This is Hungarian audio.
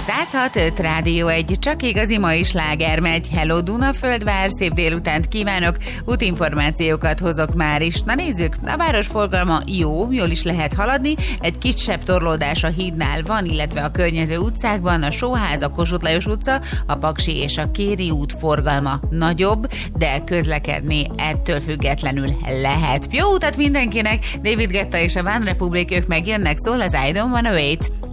106.5 Rádió 1, csak igazi mai sláger megy. Hello Dunaföldvár, szép délutánt kívánok, útinformációkat hozok már is. Na nézzük, a város forgalma jó, jól is lehet haladni, egy kisebb torlódás a hídnál van, illetve a környező utcákban, a Sóház, a Kossuth Lajos utca, a Paksi és a Kéri út forgalma nagyobb, de közlekedni ettől függetlenül lehet. Jó utat mindenkinek, David Guetta és a One Republic, ők megjönnek, szól az I Don't Wanna Wait.